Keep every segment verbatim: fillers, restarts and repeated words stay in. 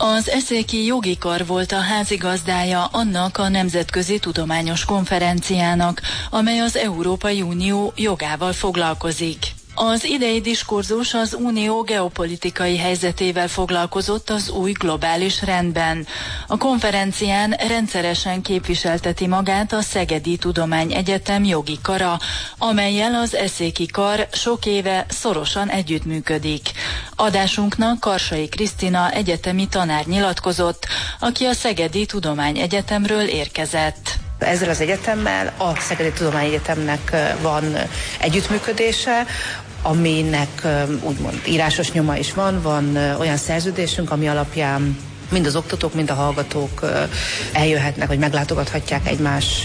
Az eszéki jogi kar volt a házigazdája annak a nemzetközi tudományos konferenciának, amely az Európai Unió jogával foglalkozik. Az idei diskurzus az unió geopolitikai helyzetével foglalkozott az új globális rendben. A konferencián rendszeresen képviselteti magát a Szegedi Tudományegyetem jogi kara, amellyel az eszéki kar sok éve szorosan együttműködik. Adásunknak Karsai Krisztina egyetemi tanár nyilatkozott, aki a Szegedi Tudományegyetemről érkezett. Ezzel az egyetemmel a Szegedi Tudományegyetemnek van együttműködése, aminek úgymond írásos nyoma is van, van olyan szerződésünk, ami alapján mind az oktatók, mind a hallgatók eljöhetnek, vagy meglátogathatják egymás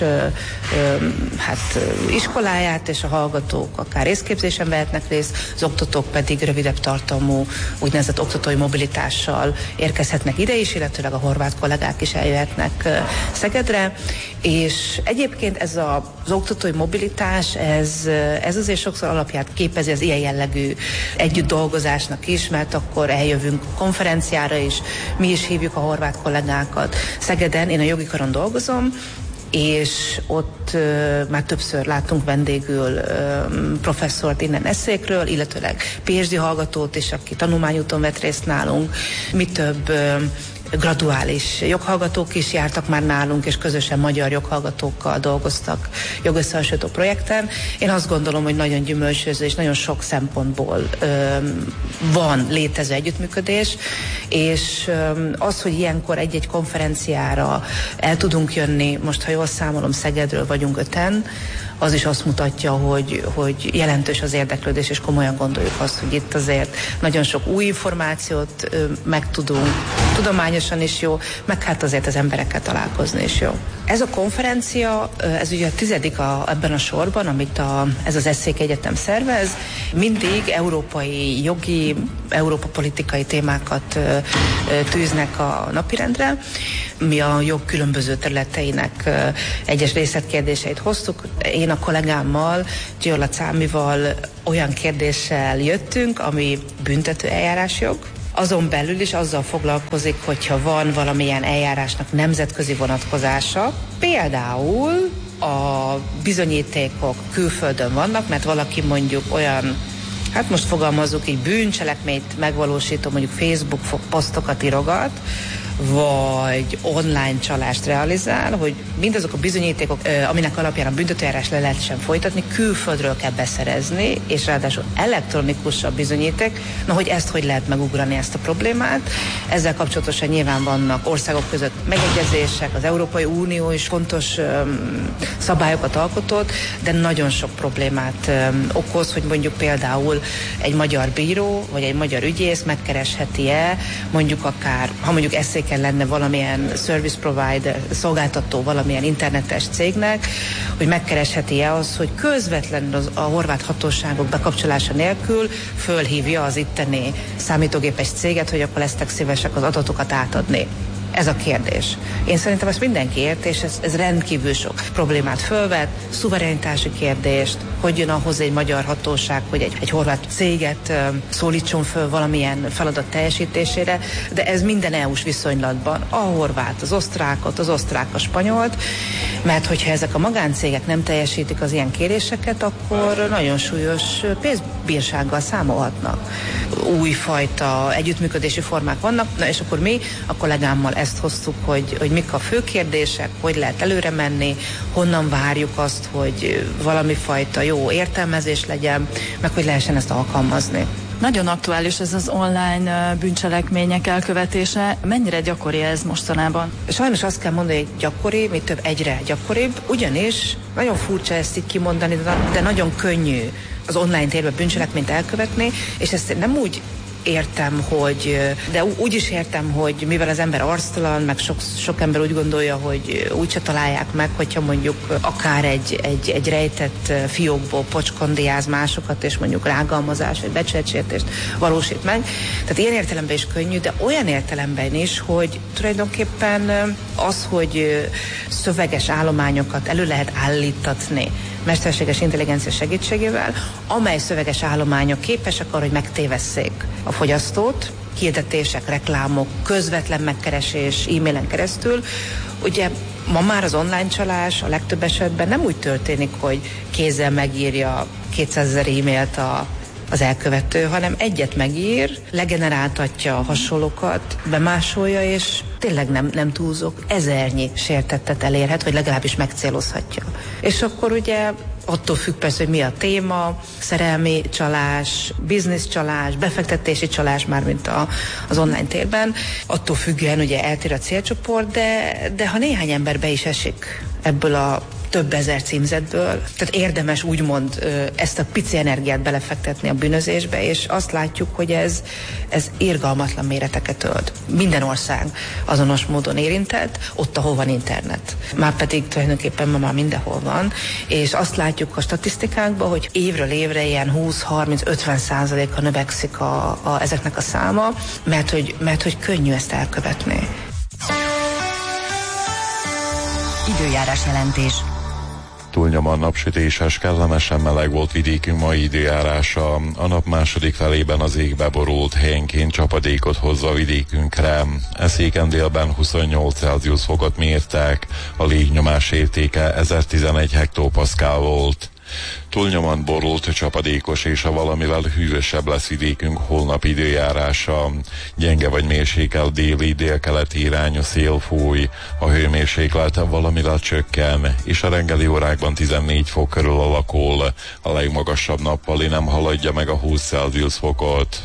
hát, iskoláját, és a hallgatók akár részképzésen vehetnek részt, az oktatók pedig rövidebb tartalmú úgynevezett oktatói mobilitással érkezhetnek ide is, illetőleg a horvát kollégák is eljöhetnek Szegedre, és egyébként ez a, az oktatói mobilitás, ez, ez azért sokszor alapját képezi az ilyen jellegű együtt dolgozásnak is, mert akkor eljövünk konferenciára is, mi is hívjuk a horvát kollégákat. Szegeden én a jogi karon dolgozom, és ott uh, már többször láttunk vendégül uh, professzort innen eszékről, illetőleg pé há dé hallgatót is, aki tanulmányúton vett részt nálunk. Mi több uh, graduális joghallgatók is jártak már nálunk, és közösen magyar joghallgatókkal dolgoztak jogösszehasonlító projekten. Én azt gondolom, hogy nagyon gyümölcsöző és nagyon sok szempontból öm, van létező együttműködés, és öm, az, hogy ilyenkor egy-egy konferenciára el tudunk jönni, most ha jól számolom, Szegedről vagyunk öten, az is azt mutatja, hogy, hogy jelentős az érdeklődés, és komolyan gondoljuk azt, hogy itt azért nagyon sok új információt ö, megtudunk, tudományosan is jó, meg hát azért az emberekkel találkozni is jó. Ez a konferencia, ez ugye a tizedik a, ebben a sorban, amit a, ez az Eszéki Egyetem szervez, mindig európai jogi, Európa politikai témákat ö, ö, tűznek a napirendre. Mi a jog különböző területeinek ö, egyes részletkérdéseit hoztuk. Én a kollégámmal, Györla Cámival olyan kérdéssel jöttünk, ami büntető eljárásjog. Azon belül is azzal foglalkozik, hogyha van valamilyen eljárásnak nemzetközi vonatkozása, például a bizonyítékok külföldön vannak, mert valaki mondjuk olyan, hát most fogalmazzuk így, bűncselekményt megvalósító, mondjuk Facebook posztokat írogat, vagy online csalást realizál, hogy mindazok a bizonyítékok, aminek alapján a büntetőeljárás le lehessen folytatni, külföldről kell beszerezni, és ráadásul elektronikus a bizonyíték, na hogy ezt hogy lehet megugrani, ezt a problémát. Ezzel kapcsolatosan nyilván vannak országok között megegyezések, az Európai Unió is fontos um, szabályokat alkotott, de nagyon sok problémát um, okoz, hogy mondjuk például egy magyar bíró, vagy egy magyar ügyész megkeresheti-e, mondjuk akár, ha mondjuk eszék kell lenne valamilyen service provider, szolgáltató valamilyen internetes cégnek, hogy megkeresheti-e az, hogy közvetlenül az, a horvát hatóságok bekapcsolása nélkül fölhívja az itteni számítógépes céget, hogy akkor lesztek szívesek az adatokat átadni. Ez a kérdés. Én szerintem ezt mindenki ért, és ez, ez rendkívül sok problémát fölvet, szuverenitási kérdést, hogy jön ahhoz egy magyar hatóság, hogy egy, egy horvát céget uh, szólítson föl valamilyen feladat teljesítésére, de ez minden é u-s viszonylatban, a horvát, az osztrákot, az osztrák, a spanyolt, mert hogyha ezek a magáncégek nem teljesítik az ilyen kéréseket, akkor nagyon súlyos pénzbírsággal számolhatnak. Újfajta együttműködési formák vannak, na és akkor mi a kollégámmal ezt hoztuk, hogy, hogy mik a fő kérdések, hogy lehet előre menni, honnan várjuk azt, hogy valami fajta jó értelmezés legyen, meg hogy lehessen ezt alkalmazni. Nagyon aktuális ez az online bűncselekmények elkövetése. Mennyire gyakori ez mostanában? Sajnos azt kell mondani, hogy gyakori, mi több egyre gyakoribb, ugyanis nagyon furcsa ezt így kimondani, de nagyon könnyű az online térben bűncselekményt elkövetni, és ezt nem úgy értem, hogy, de úgy is értem, hogy mivel az ember arctalan, meg sok, sok ember úgy gondolja, hogy úgyse találják meg, hogyha mondjuk akár egy, egy, egy rejtett fiókból pocskondiáz másokat, és mondjuk rágalmazás vagy becsületsértést valósít meg. Tehát ilyen értelemben is könnyű, de olyan értelemben is, hogy tulajdonképpen az, hogy szöveges állományokat elő lehet állítatni mesterséges intelligencia segítségével, amely szöveges állományok képesek arra, hogy megtévesszék a fogyasztót, hirdetések, reklámok, közvetlen megkeresés e-mailen keresztül. Ugye ma már az online csalás a legtöbb esetben nem úgy történik, hogy kézzel megírja kétszázezer e-mailt a az elkövető, hanem egyet megír, legeneráltatja a hasonlókat, bemásolja, és tényleg nem, nem túlzok, ezernyi sértettet elérhet, vagy legalábbis megcélozhatja. És akkor ugye attól függ persze, hogy mi a téma, szerelmi csalás, biznisz csalás, befektetési csalás, mármint a, az online térben, attól függően ugye eltér a célcsoport, de, de ha néhány ember be is esik ebből a több ezer címzetből, tehát érdemes úgymond ezt a pici energiát belefektetni a bűnözésbe, és azt látjuk, hogy ez, ez irgalmatlan méreteket ölt. Minden ország azonos módon érintett, ott, ahol van internet. Márpedig tulajdonképpen ma már mindenhol van, és azt látjuk a statisztikákban, hogy évről évre ilyen húsz, harminc, ötven százaléka növekszik a, a, ezeknek a száma, mert hogy, mert hogy könnyű ezt elkövetni. Időjárás jelentés. Túlnyomóan napsütéses, kellemesen meleg volt vidékünk mai időjárása. A nap második felében az ég beborult, helyenként csapadékot hozva vidékünkre. Eszéken délben huszonnyolc Celsius fokot mértek, a légnyomás értéke ezertizenegy hektopaszkál volt. Túlnyomóan borult, csapadékos és a valamivel hűvösebb lesz vidékünk holnap időjárása. Gyenge vagy mérsékelt déli, délkeleti irányú szél fúj, a hőmérséklet valamivel csökken, és a reggeli órákban tizennégy fok körül alakul. A legmagasabb nappali nem haladja meg a húsz Celsius fokot.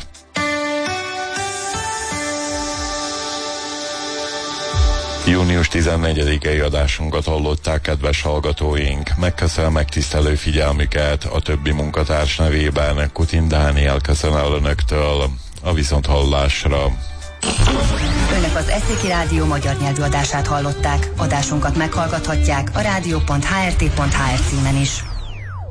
június tizennegyedikei adásunkat hallották, kedves hallgatóink. Megköszönöm megtisztelő figyelmüket, a többi munkatárs nevében Kutin Dániel köszön el önöktől. A viszonthallásra. Önök az Eszéki Rádió magyar nyelvű adását hallották. Adásunkat meghallgathatják a rádió pont há er té pont há er címen is.